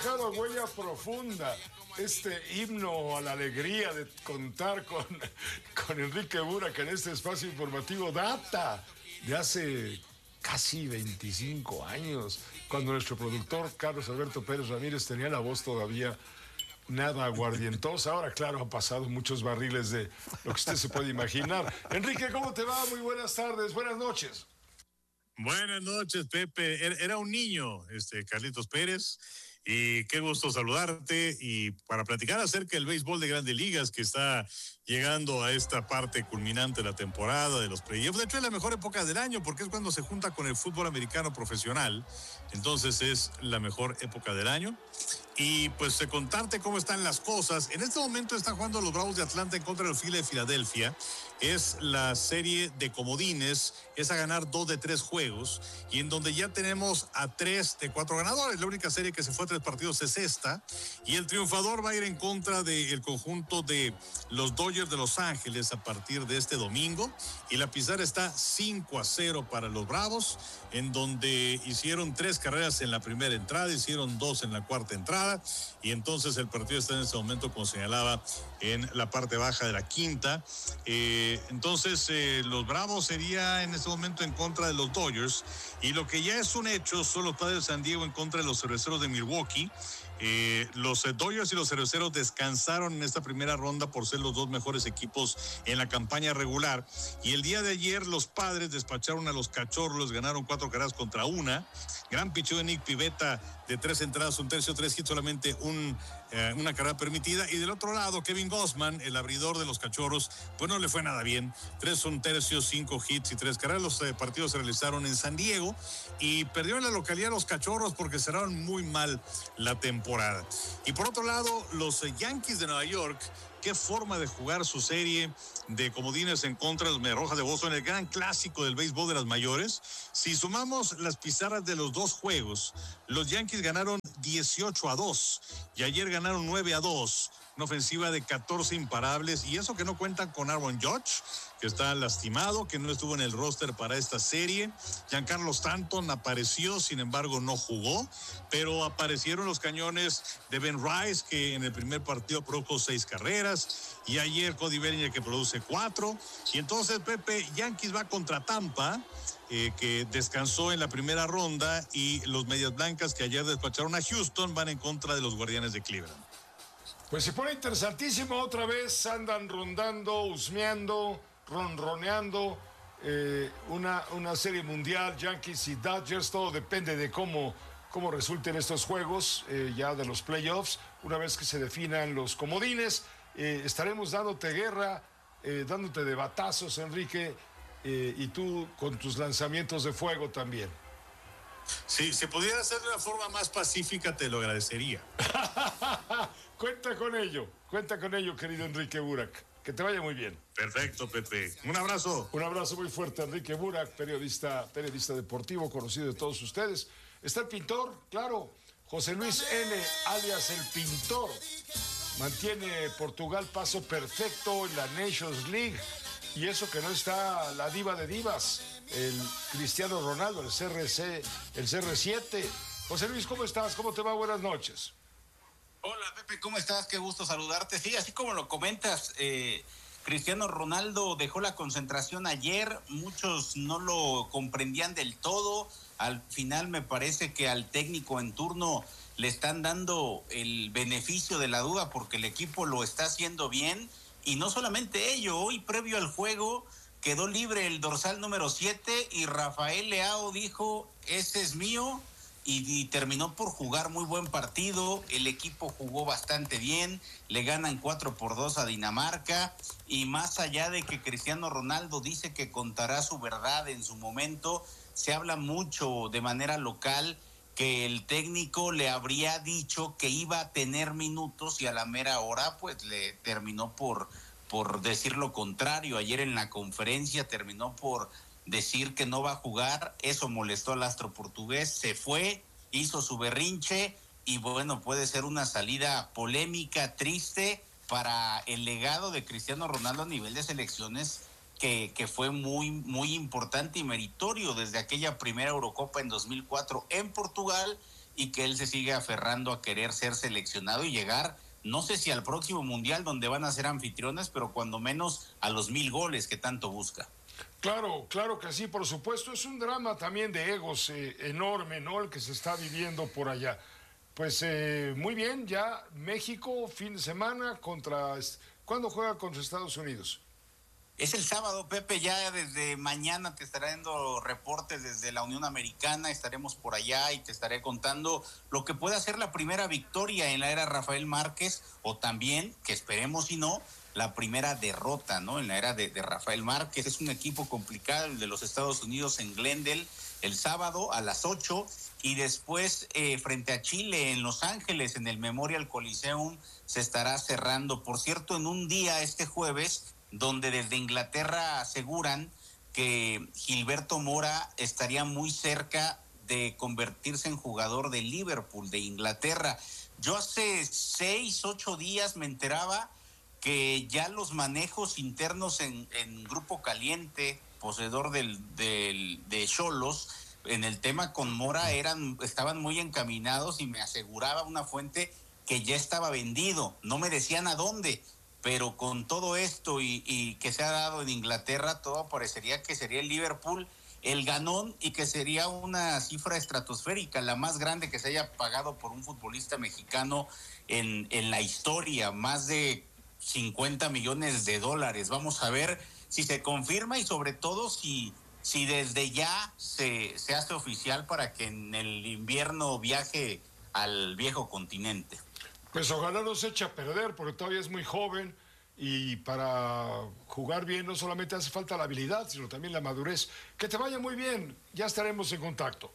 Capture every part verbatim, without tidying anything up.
dejado huella profunda este himno a la alegría de contar con, con Enrique Burak en este espacio informativo. Data de hace casi veinticinco años, cuando nuestro productor Carlos Alberto Pérez Ramírez tenía la voz todavía nada aguardientosa. Ahora, claro, han pasado muchos barriles de lo que usted se puede imaginar. Enrique, ¿cómo te va? Muy buenas tardes, buenas noches. Buenas noches, Pepe. Era un niño, este Carlitos Pérez, y qué gusto saludarte y para platicar acerca del béisbol de Grandes Ligas que está llegando a esta parte culminante de la temporada de los playoffs. De hecho, es la mejor época del año porque es cuando se junta con el fútbol americano profesional. Entonces es la mejor época del año. Y pues contarte cómo están las cosas. En este momento están jugando los Bravos de Atlanta en contra de los Phillies de Filadelfia. Es la serie de comodines, es a ganar dos de tres juegos, y en donde ya tenemos a tres de cuatro ganadores. La única serie que se fue a tres partidos es esta, y el triunfador va a ir en contra del conjunto de los Dodgers de Los Ángeles a partir de este domingo, y la pizarra está cinco a cero para los Bravos, en donde hicieron tres carreras en la primera entrada, hicieron dos en la cuarta entrada, y entonces el partido está en este momento, como señalaba, en la parte baja de la quinta. Eh, entonces eh, los Bravos sería en este momento en contra de los Dodgers, y lo que ya es un hecho son los Padres de San Diego en contra de los Cerveceros de Milwaukee. Eh, los eh, Dodgers y los Cerveceros descansaron en esta primera ronda por ser los dos mejores equipos en la campaña regular, y el día de ayer los Padres despacharon a los Cachorros, ganaron cuatro carreras contra una. Gran picheo de Nick Pivetta de tres entradas, un tercio, tres hits, solamente un, eh, una carrera permitida. Y del otro lado, Kevin Gausman, el abridor de los Cachorros, pues no le fue nada bien. Tres, un tercio, cinco hits y tres carreras. Los eh, partidos se realizaron en San Diego y perdió en la localidad los Cachorros porque cerraron muy mal la temporada. Y por otro lado, los eh, Yankees de Nueva York, qué forma de jugar su serie de comodines en contra de los Mediarrojas de Boston, el gran clásico del béisbol de las mayores. Si sumamos las pizarras de los dos juegos, los Yankees ganaron dieciocho a dos y ayer ganaron nueve a dos. Una ofensiva de catorce imparables, y eso que no cuentan con Aaron Judge, que está lastimado, que no estuvo en el roster para esta serie. Giancarlo Stanton apareció, sin embargo no jugó, pero aparecieron los cañones de Ben Rice, que en el primer partido produjo seis carreras, y ayer Cody Bellinger, que produce cuatro. Y entonces, Pepe, Yankees va contra Tampa, eh, que descansó en la primera ronda, y los Medias Blancas, que ayer despacharon a Houston, van en contra de los Guardianes de Cleveland. Pues se pone interesantísimo, otra vez andan rondando, husmeando, ronroneando, eh, una, una serie mundial, Yankees y Dodgers. Todo depende de cómo, cómo resulten estos juegos, eh, ya de los playoffs. Una vez que se definan los comodines, eh, estaremos dándote guerra, eh, dándote de batazos, Enrique, eh, y tú con tus lanzamientos de fuego también. Si se pudiera hacer de una forma más pacífica, te lo agradecería. Cuenta con ello, cuenta con ello, querido Enrique Burak. Que te vaya muy bien. Perfecto, Pepe. Un abrazo. Un abrazo muy fuerte, Enrique Burak, periodista, periodista deportivo, conocido de todos ustedes. Está el pintor, claro, José Luis N., alias el Pintor. Mantiene Portugal paso perfecto en la Nations League. Y eso que no está la diva de divas, el Cristiano Ronaldo, el C R C, el C R siete. José Luis, ¿cómo estás? ¿Cómo te va? Buenas noches. Hola, Pepe, ¿cómo estás? Qué gusto saludarte. Sí, así como lo comentas, eh, Cristiano Ronaldo dejó la concentración ayer. Muchos no lo comprendían del todo. Al final me parece que al técnico en turno le están dando el beneficio de la duda porque el equipo lo está haciendo bien. Y no solamente ello, hoy previo al juego quedó libre el dorsal número siete y Rafael Leao dijo, ese es mío, y, y terminó por jugar muy buen partido. El equipo jugó bastante bien, le ganan cuatro por dos a Dinamarca, y más allá de que Cristiano Ronaldo dice que contará su verdad en su momento, se habla mucho de manera local que el técnico le habría dicho que iba a tener minutos y a la mera hora pues le terminó por, por decir lo contrario. Ayer en la conferencia terminó por decir que no va a jugar. Eso molestó al astro portugués, se fue, hizo su berrinche y bueno, puede ser una salida polémica, triste para el legado de Cristiano Ronaldo a nivel de selecciones que, que fue muy, muy importante y meritorio desde aquella primera Eurocopa en dos mil cuatro en Portugal y que él se sigue aferrando a querer ser seleccionado y llegar, no sé si al próximo Mundial donde van a ser anfitriones, pero cuando menos a los mil goles que tanto busca. Claro, claro que sí, por supuesto. Es un drama también de egos eh, enorme, ¿no? El que se está viviendo por allá. Pues eh, muy bien, ya México, fin de semana contra... ¿Cuándo juega contra Estados Unidos? Es el sábado, Pepe, ya desde mañana te estaré dando reportes desde la Unión Americana, estaremos por allá y te estaré contando lo que puede ser la primera victoria en la era Rafael Márquez, o también, que esperemos si no, la primera derrota, ¿no? En la era de, de Rafael Márquez. Es un equipo complicado, el de los Estados Unidos en Glendale, el sábado a las ocho, y después eh, frente a Chile en Los Ángeles, en el Memorial Coliseum, se estará cerrando. Por cierto, en un día, este jueves, donde desde Inglaterra aseguran que Gilberto Mora estaría muy cerca de convertirse en jugador de Liverpool, de Inglaterra. Yo hace seis, ocho días me enteraba que ya los manejos internos en, en Grupo Caliente, poseedor del, del, de Xolos, en el tema con Mora eran, estaban muy encaminados, y me aseguraba una fuente que ya estaba vendido. No me decían a dónde, pero con todo esto y, y que se ha dado en Inglaterra, todo parecería que sería el Liverpool el ganón, y que sería una cifra estratosférica, la más grande que se haya pagado por un futbolista mexicano en, en la historia, más de cincuenta millones de dólares. Vamos a ver si se confirma y sobre todo si, si desde ya se, se hace oficial para que en el invierno viaje al viejo continente. Pues ojalá no se eche a perder, porque todavía es muy joven, y para jugar bien no solamente hace falta la habilidad, sino también la madurez. Que te vaya muy bien, ya estaremos en contacto.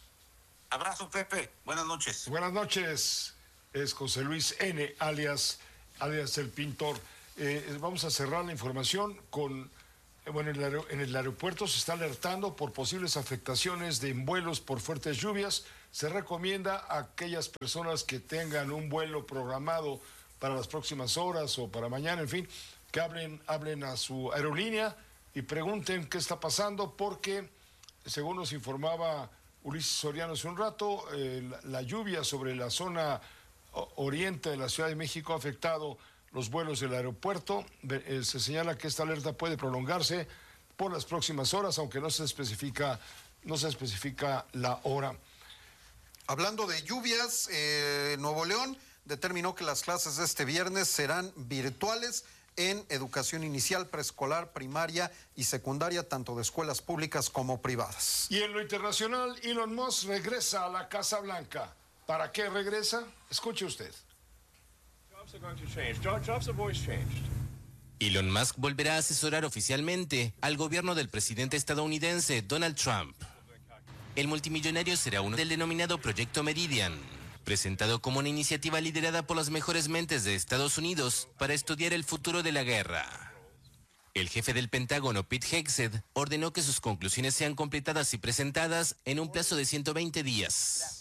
Abrazo, Pepe, buenas noches. Buenas noches, es José Luis N., alias, alias el Pintor. Eh, vamos a cerrar la información con... Bueno, en el, en el aeropuerto se está alertando por posibles afectaciones de vuelos por fuertes lluvias. Se recomienda a aquellas personas que tengan un vuelo programado para las próximas horas o para mañana, en fin, que hablen, hablen a su aerolínea y pregunten qué está pasando, porque, según nos informaba Ulises Soriano hace un rato, eh, la, la lluvia sobre la zona oriente de la Ciudad de México ha afectado los vuelos del aeropuerto. Eh, se señala que esta alerta puede prolongarse por las próximas horas, aunque no se especifica, no se especifica la hora. Hablando de lluvias, eh, Nuevo León determinó que las clases de este viernes serán virtuales en educación inicial, preescolar, primaria y secundaria, tanto de escuelas públicas como privadas. Y en lo internacional, Elon Musk regresa a la Casa Blanca. ¿Para qué regresa? Escuche usted. Elon Musk volverá a asesorar oficialmente al gobierno del presidente estadounidense Donald Trump. El multimillonario será uno del denominado Proyecto Meridian, presentado como una iniciativa liderada por las mejores mentes de Estados Unidos para estudiar el futuro de la guerra. El jefe del Pentágono, Pete Hegseth, ordenó que sus conclusiones sean completadas y presentadas en un plazo de ciento veinte días.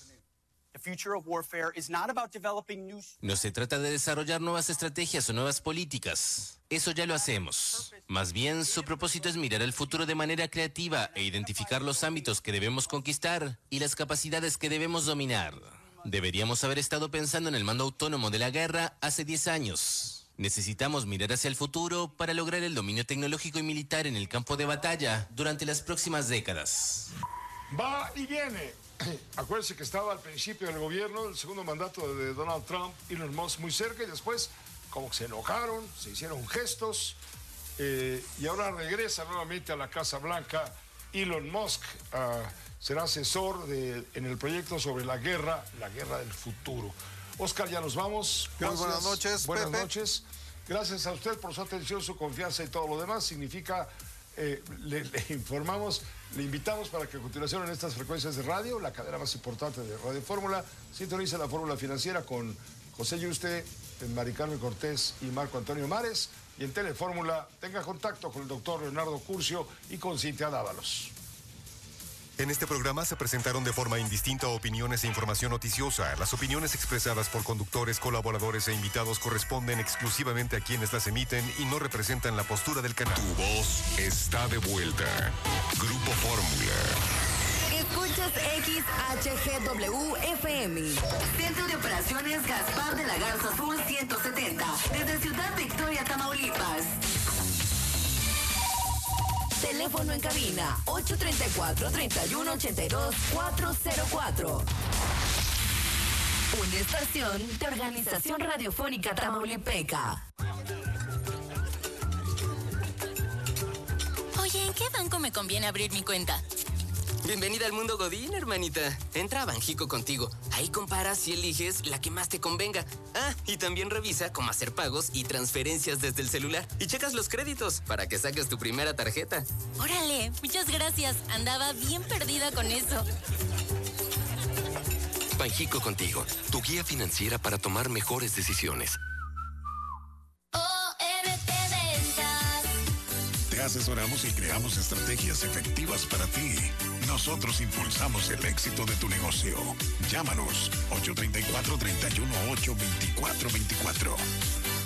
No se trata de desarrollar nuevas estrategias o nuevas políticas. Eso ya lo hacemos. Más bien, su propósito es mirar al futuro de manera creativa e identificar los ámbitos que debemos conquistar y las capacidades que debemos dominar. Deberíamos haber estado pensando en el mando autónomo de la guerra hace diez años. Necesitamos mirar hacia el futuro para lograr el dominio tecnológico y militar en el campo de batalla durante las próximas décadas. Va y viene. Acuérdense que estaba al principio del gobierno, el segundo mandato de Donald Trump, Elon Musk muy cerca, y después como que se enojaron, se hicieron gestos, eh, y ahora regresa nuevamente a la Casa Blanca. Elon Musk uh, será asesor de, en el proyecto sobre la guerra, la guerra del futuro. Oscar, ya nos vamos. Gracias. Muy buenas noches, Buenas Pepe. noches. Gracias a usted por su atención, su confianza y todo lo demás. Significa, eh, le, le informamos, le invitamos para que a continuación en estas frecuencias de radio, la cadena más importante de Radio Fórmula, sintonice la Fórmula Financiera con José Yuste, Mari Carmen Cortés y Marco Antonio Mares. Y en Telefórmula tenga contacto con el doctor Leonardo Curcio y con Cintia Dávalos. En este programa se presentaron de forma indistinta opiniones e información noticiosa. Las opiniones expresadas por conductores, colaboradores e invitados corresponden exclusivamente a quienes las emiten y no representan la postura del canal. Tu voz está de vuelta. Grupo Fórmula. Escuchas X H G W F M. Centro de Operaciones Gaspar de la Garza Sur ciento setenta. Desde Ciudad Victoria, Tamaulipas. Teléfono en cabina ocho tres cuatro, tres uno ocho dos, cuatro cero cuatro. Una estación de Organización Radiofónica Tamaulipeca. Oye, ¿en qué banco me conviene abrir mi cuenta? Bienvenida al mundo Godín, hermanita. Entra a Banjico Contigo. Ahí comparas y eliges la que más te convenga. Ah, y también revisa cómo hacer pagos y transferencias desde el celular. Y checas los créditos para que saques tu primera tarjeta. Órale, muchas gracias. Andaba bien perdida con eso. Banjico Contigo, tu guía financiera para tomar mejores decisiones. Te asesoramos y creamos estrategias efectivas para ti. Nosotros impulsamos el éxito de tu negocio. Llámanos ocho tres cuatro, tres uno ocho, dos cuatro dos cuatro.